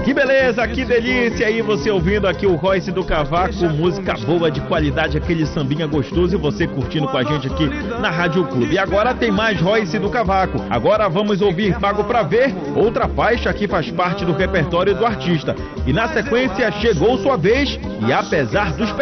Que beleza, que delícia aí você ouvindo aqui o Royce do Cavaco, música boa de qualidade, aquele sambinha gostoso e você curtindo com a gente aqui na Rádio Clube. E agora tem mais Royce do Cavaco. Agora vamos ouvir Pago Pra Ver, outra faixa que faz parte do repertório do artista. E na sequência chegou sua vez e apesar dos